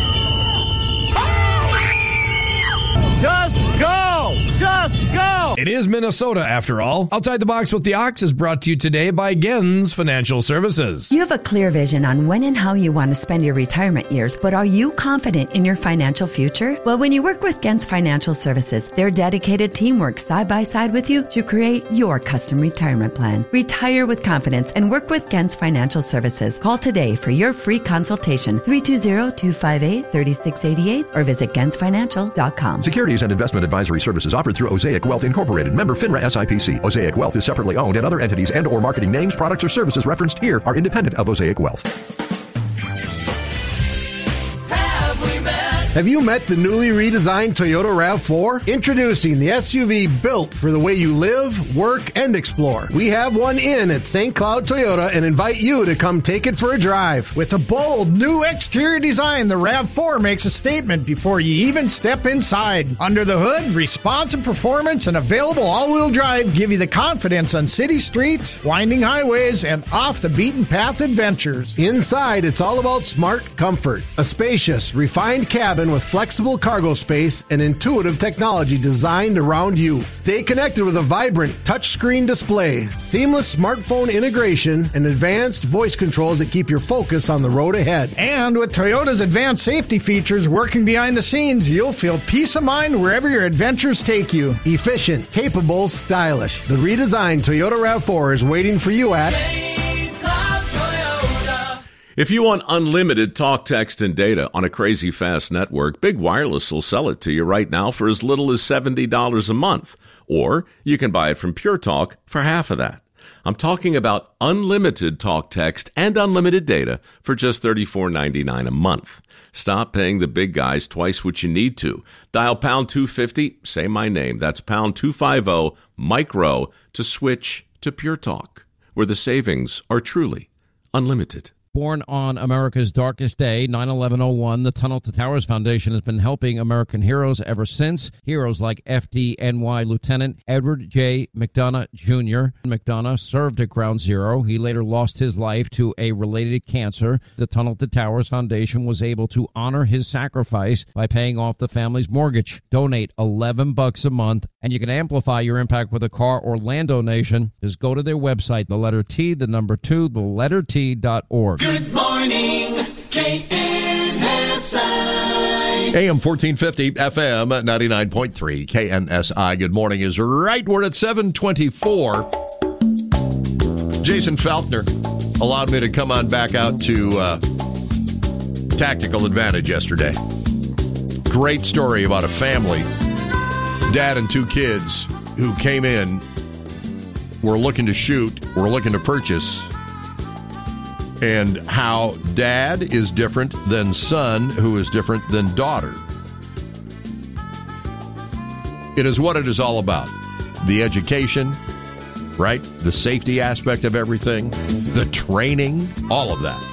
Just go! Just go! It is Minnesota, after all. Outside the Box with the Ox is brought to you today by Gens Financial Services. You have a clear vision on when and how you want to spend your retirement years, but are you confident in your financial future? Well, when you work with Gens Financial Services, their dedicated team works side by side with you to create your custom retirement plan. Retire with confidence and work with Gens Financial Services. Call today for your free consultation, three two zero, two five eight, three six eight eight, or visit gens financial dot com. Securities and investment advisory services offered through Osaic Wealth Incorporated. Member FINRA S I P C. Osaic Wealth is separately owned, and other entities and or marketing names, products, or services referenced here are independent of Osaic Wealth. Have you met the newly redesigned Toyota RAV four? Introducing the S U V built for the way you live, work, and explore. We have one in at Saint Cloud Toyota and invite you to come take it for a drive. With a bold new exterior design, the RAV four makes a statement before you even step inside. Under the hood, responsive performance and available all-wheel drive give you the confidence on city streets, winding highways, and off-the-beaten-path adventures. Inside, it's all about smart comfort. A spacious, refined cabin with flexible cargo space and intuitive technology designed around you. Stay connected with a vibrant touchscreen display, seamless smartphone integration, and advanced voice controls that keep your focus on the road ahead. And with Toyota's advanced safety features working behind the scenes, you'll feel peace of mind wherever your adventures take you. Efficient, capable, stylish. The redesigned Toyota RAV four is waiting for you at... If you want unlimited talk, text, and data on a crazy fast network, Big Wireless will sell it to you right now for as little as seventy dollars a month. Or you can buy it from Pure Talk for half of that. I'm talking about unlimited talk, text, and unlimited data for just thirty-four ninety-nine a month. Stop paying the big guys twice what you need to. Dial pound two fifty, say my name. That's pound two fifty, micro, to switch to Pure Talk, where the savings are truly unlimited. Born on America's darkest day, nine eleven oh one, the Tunnel to Towers Foundation has been helping American heroes ever since. Heroes like F D N Y Lieutenant Edward J. McDonough Junior McDonough served at Ground Zero. He later lost his life to a related cancer. The Tunnel to Towers Foundation was able to honor his sacrifice by paying off the family's mortgage. Donate eleven bucks a month, and you can amplify your impact with a car or land donation. Just go to their website, the letter T, the number two, the letter T dot org. Good morning, K N S I. A M fourteen fifty, F M ninety-nine point three, K N S I. Good morning is right. We're at seven twenty-four. Jason Faulkner allowed me to come on back out to uh, Tactical Advantage yesterday. Great story about a family, dad and two kids, who came in, were looking to shoot, were looking to purchase, and how dad is different than son, who is different than daughter. It is what it is all about. The education, right? The safety aspect of everything, the training, all of that.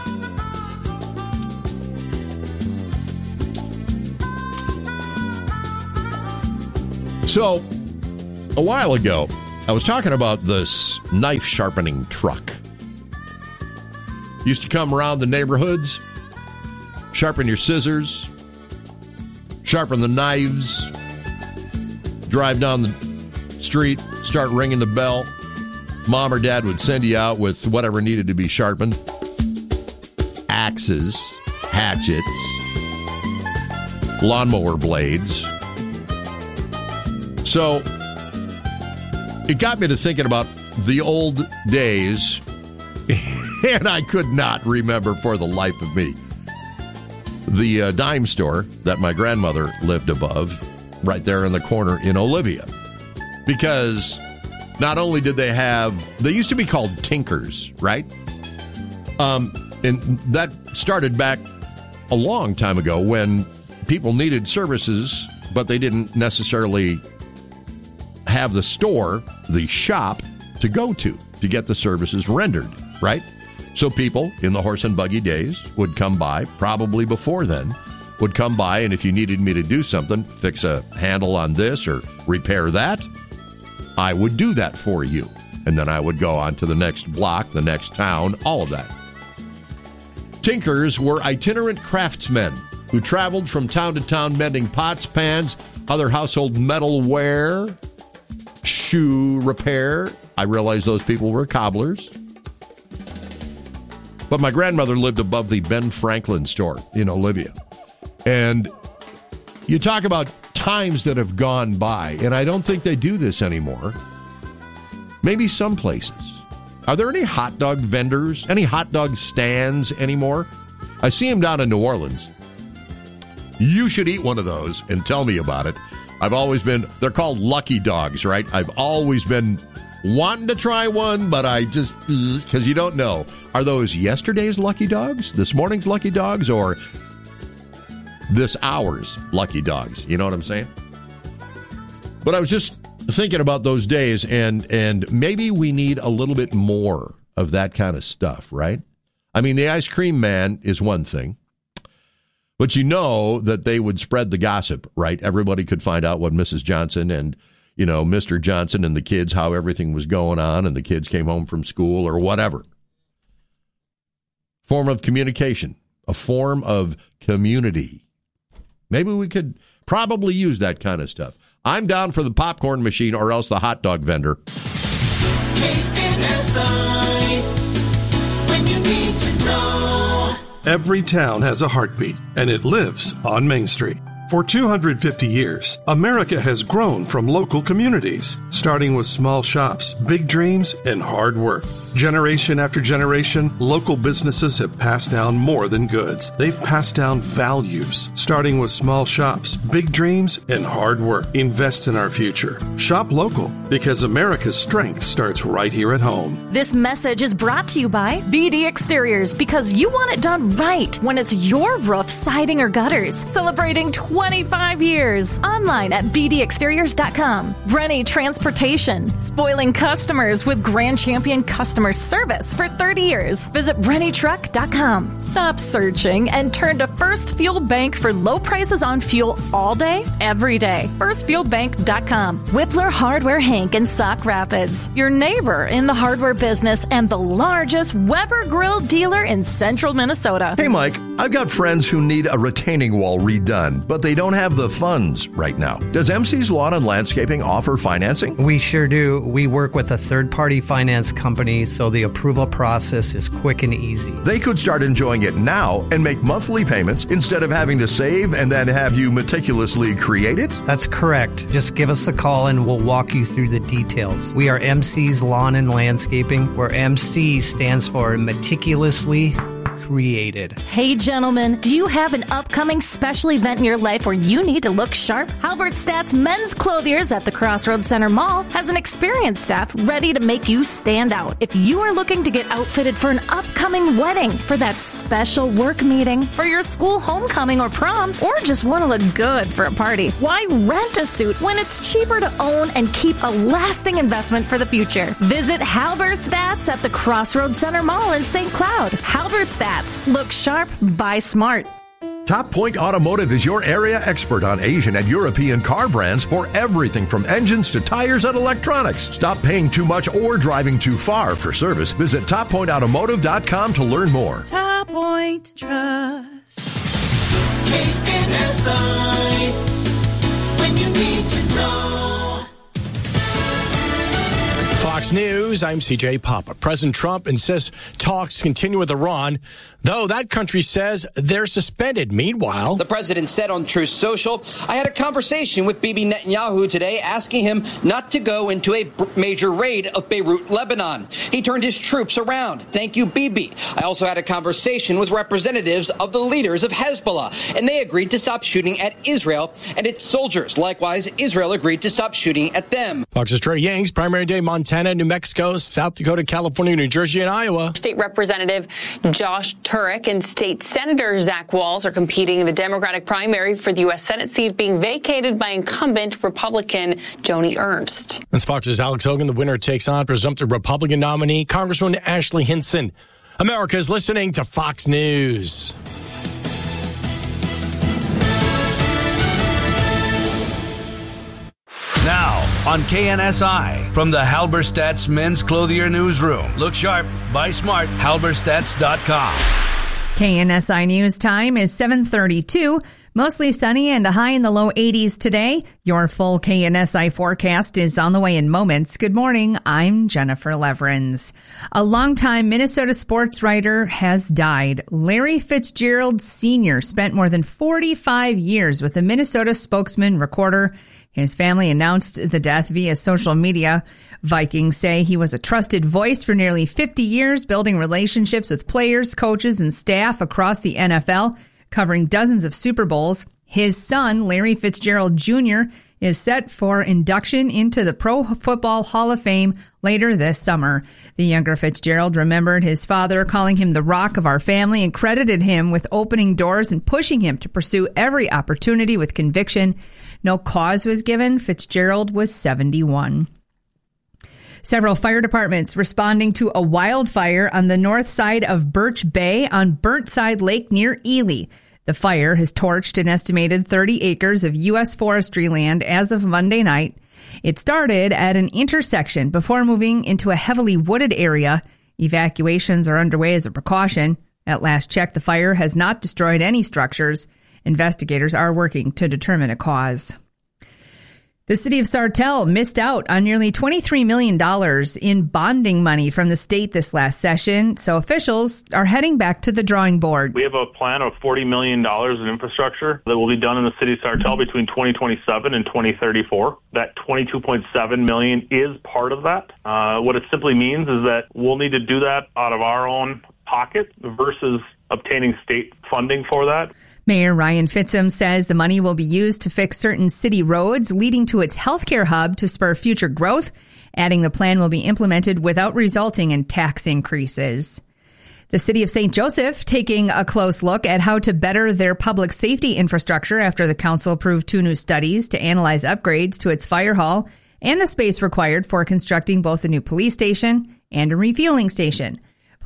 So, a while ago, I was talking about this knife sharpening truck. Used to come around the neighborhoods, sharpen your scissors, sharpen the knives, drive down the street, start ringing the bell. Mom or dad would send you out with whatever needed to be sharpened. Axes, hatchets, lawnmower blades. So, it got me to thinking about the old days, and I could not remember for the life of me. The uh, dime store that my grandmother lived above, right there in the corner in Olivia. Because not only did they have, they used to be called Tinkers, right? Um, and that started back a long time ago when people needed services, but they didn't necessarily have the store, the shop, to go to, to get the services rendered, right? So people in the horse and buggy days would come by, probably before then, would come by, and if you needed me to do something, fix a handle on this or repair that, I would do that for you. And then I would go on to the next block, the next town, all of that. Tinkers were itinerant craftsmen who traveled from town to town mending pots, pans, other household metalware, shoe repair. I realized those people were cobblers. But my grandmother lived above the Ben Franklin store in Olivia. And you talk about times that have gone by, and I don't think they do this anymore. Maybe some places. Are there any hot dog vendors, any hot dog stands anymore? I see them down in New Orleans. You should eat one of those and tell me about it. I've always been, they're called Lucky Dogs, right? I've always been wanting to try one, but I just, because you don't know. Are those yesterday's Lucky Dogs, this morning's Lucky Dogs, or this hour's Lucky Dogs? You know what I'm saying? But I was just thinking about those days, and and maybe we need a little bit more of that kind of stuff, right? I mean, the ice cream man is one thing, but you know that they would spread the gossip, right? Everybody could find out what Missus Johnson and, you know, Mister Johnson and the kids, how everything was going on, and the kids came home from school or whatever. Form of communication, a form of community. Maybe we could probably use that kind of stuff. I'm down for the popcorn machine or else the hot dog vendor. K N S I, when you need to know. Every town has a heartbeat, and it lives on Main Street. For two hundred fifty years, America has grown from local communities, starting with small shops, big dreams, and hard work. Generation after generation, local businesses have passed down more than goods. They've passed down values, starting with small shops, big dreams, and hard work. Invest in our future. Shop local, because America's strength starts right here at home. This message is brought to you by B D Exteriors, because you want it done right when it's your roof, siding, or gutters. Celebrating twenty-five years. Online at b d exteriors dot com. Rennie Transportation, spoiling customers with Grand Champion Customer Service for thirty years. Visit rennie truck dot com. Stop searching and turn to First Fuel Bank for low prices on fuel all day, every day. first fuel bank dot com. Whippler Hardware Hank in Sauk Rapids, your neighbor in the hardware business and the largest Weber Grill dealer in central Minnesota. Hey, Mike, I've got friends who need a retaining wall redone, but they they don't have the funds right now. Does M C's Lawn and Landscaping offer financing? We sure do. We work with a third-party finance company, so the approval process is quick and easy. They could start enjoying it now and make monthly payments instead of having to save and then have you meticulously create it? That's correct. Just give us a call and we'll walk you through the details. We are M C's Lawn and Landscaping, where M C stands for meticulously created. Hey gentlemen, do you have an upcoming special event in your life where you need to look sharp? Halberstadt's Men's Clothiers at the Crossroads Center Mall has an experienced staff ready to make you stand out. If you are looking to get outfitted for an upcoming wedding, for that special work meeting, for your school homecoming or prom, or just want to look good for a party, why rent a suit when it's cheaper to own and keep a lasting investment for the future? Visit Halberstadt's at the Crossroads Center Mall in Saint Cloud. Halberstadt's. Look sharp, buy smart. Top Point Automotive is your area expert on Asian and European car brands for everything from engines to tires and electronics. Stop paying too much or driving too far for service. Visit top point automotive dot com to learn more. Top Point Trust. K N S I. When you need to know. Fox News, I'm C J Papa. President Trump insists talks continue with Iran, though that country says they're suspended. Meanwhile, the president said on Truth Social, I had a conversation with Bibi Netanyahu today asking him not to go into a major raid of Beirut, Lebanon. He turned his troops around. Thank you, Bibi. I also had a conversation with representatives of the leaders of Hezbollah, and they agreed to stop shooting at Israel and its soldiers. Likewise, Israel agreed to stop shooting at them. Fox's Trey Yangs, primary day Montana, New Mexico, South Dakota, California, New Jersey, and Iowa. State Representative Josh Turek and State Senator Zach Walz are competing in the Democratic primary for the U S Senate seat being vacated by incumbent Republican Joni Ernst. That's Fox's Alex Hogan. The winner takes on presumptive Republican nominee Congresswoman Ashley Hinson. America is listening to Fox News. Now, on K N S I, from the Halberstadt's Men's Clothier Newsroom. Look sharp, buy smart, halberstadts dot com. K N S I News time is seven thirty-two. Mostly sunny and a high in the low eighties today. Your full K N S I forecast is on the way in moments. Good morning. I'm Jennifer Leverins. A longtime Minnesota sports writer has died. Larry Fitzgerald Senior spent more than forty-five years with the Minnesota Spokesman Recorder. His family announced the death via social media. Vikings say he was a trusted voice for nearly fifty years, building relationships with players, coaches, and staff across the N F L, covering dozens of Super Bowls. His son, Larry Fitzgerald Junior, is set for induction into the Pro Football Hall of Fame later this summer. The younger Fitzgerald remembered his father calling him the rock of our family and credited him with opening doors and pushing him to pursue every opportunity with conviction. No cause was given. Fitzgerald was seventy-one. Several fire departments responding to a wildfire on the north side of Birch Bay on Burnside Lake near Ely. The fire has torched an estimated thirty acres of U S forestry land as of Monday night. It started at an intersection before moving into a heavily wooded area. Evacuations are underway as a precaution. At last check, the fire has not destroyed any structures. Investigators are working to determine a cause. The city of Sartell missed out on nearly twenty-three million dollars in bonding money from the state this last session, so officials are heading back to the drawing board. We have a plan of forty million dollars in infrastructure that will be done in the city of Sartell between twenty twenty-seven and twenty thirty-four. That twenty-two point seven million dollars is part of that. Uh, what it simply means is that we'll need to do that out of our own pocket versus obtaining state funding for that. Mayor Ryan Fitzham says the money will be used to fix certain city roads leading to its healthcare hub to spur future growth, adding the plan will be implemented without resulting in tax increases. The city of Saint Joseph taking a close look at how to better their public safety infrastructure after the council approved two new studies to analyze upgrades to its fire hall and the space required for constructing both a new police station and a refueling station.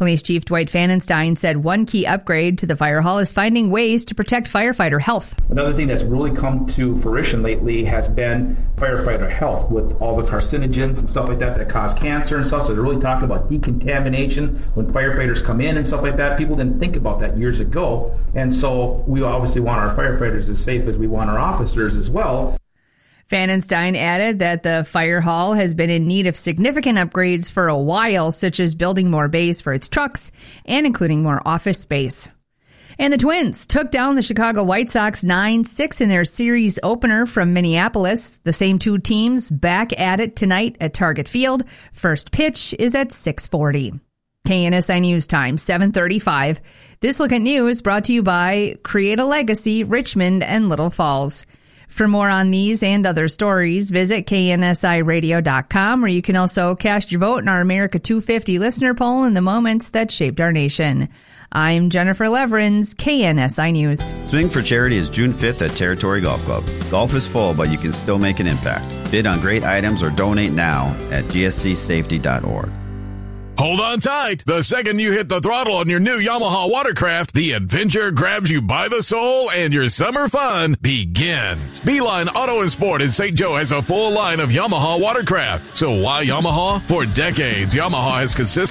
Police Chief Dwight Fanenstein said one key upgrade to the fire hall is finding ways to protect firefighter health. Another thing that's really come to fruition lately has been firefighter health with all the carcinogens and stuff like that that cause cancer and stuff. So they're really talking about decontamination when firefighters come in and stuff like that. People didn't think about that years ago. And so we obviously want our firefighters as safe as we want our officers as well. Fanenstein added that the fire hall has been in need of significant upgrades for a while, such as building more bays for its trucks and including more office space. And the Twins took down the Chicago White Sox nine six in their series opener from Minneapolis. The same two teams back at it tonight at Target Field. First pitch is at six forty. K N S I News Time, seven thirty-five. This Look at News brought to you by Create a Legacy, Richmond and Little Falls. For more on these and other stories, visit K N S I radio dot com, where you can also cast your vote in our America two fifty listener poll in the moments that shaped our nation. I'm Jennifer Leverins, K N S I News. Swing for Charity is June fifth at Territory Golf Club. Golf is full, but you can still make an impact. Bid on great items or donate now at G S C safety dot org. Hold on tight. The second you hit the throttle on your new Yamaha watercraft, the adventure grabs you by the soul and your summer fun begins. Beeline Auto and Sport in Saint Joe has a full line of Yamaha watercraft. So why Yamaha? For decades, Yamaha has consistently